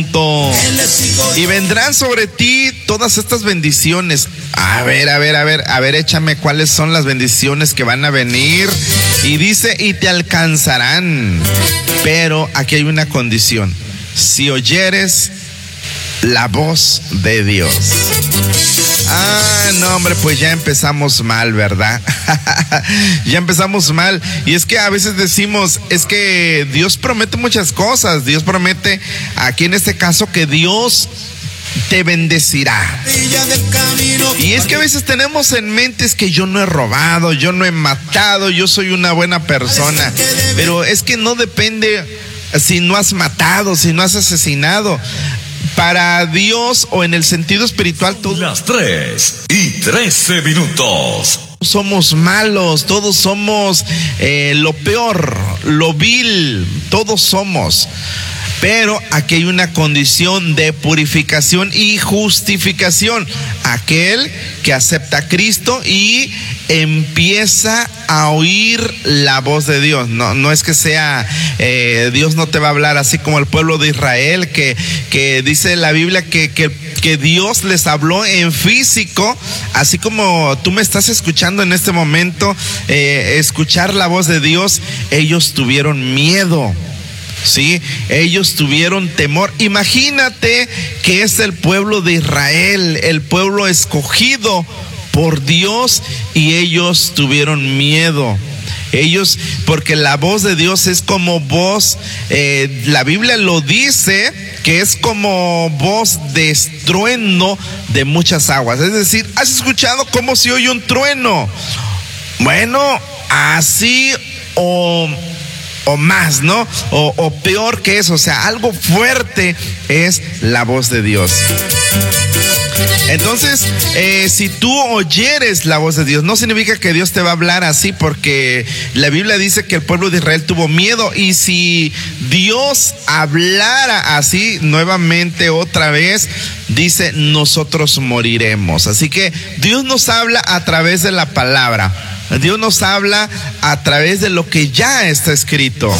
Y vendrán sobre ti todas estas bendiciones. A ver, échame cuáles son las bendiciones que van a venir. Y dice, y te alcanzarán. Pero aquí hay una condición: si oyeres la voz de Dios. No, hombre, pues ya empezamos mal, ¿verdad? Ya empezamos mal. Y es que a veces decimos, es que Dios promete muchas cosas. Dios promete, aquí en este caso, que Dios te bendecirá. Y es que a veces tenemos en mente, es que yo no he robado, yo no he matado, yo soy una buena persona. Pero es que no depende si no has matado, si no has asesinado. Para Dios, o en el sentido espiritual, las 3:13. Somos malos, todos somos lo peor, lo vil, todos somos. Pero aquí hay una condición de purificación y justificación. Aquel que acepta a Cristo y empieza a oír la voz de Dios. No es que sea, Dios no te va a hablar así como el pueblo de Israel, que dice la Biblia que Dios les habló en físico, así como tú me estás escuchando en este momento, escuchar la voz de Dios. Ellos tuvieron miedo. Sí, ellos tuvieron temor. Imagínate que es el pueblo de Israel, el pueblo escogido por Dios, y ellos tuvieron miedo. Ellos, porque la voz de Dios es como voz, la Biblia lo dice, que es como voz de estruendo de muchas aguas. Es decir, ¿has escuchado cómo se oye un trueno? Bueno, así o más, ¿no? O peor que eso, o sea, algo fuerte es la voz de Dios. Entonces, si tú oyeres la voz de Dios, no significa que Dios te va a hablar así, porque la Biblia dice que el pueblo de Israel tuvo miedo, y si Dios hablara así nuevamente otra vez, dice, nosotros moriremos. Así que Dios nos habla a través de la palabra. Dios nos habla a través de lo que ya está escrito.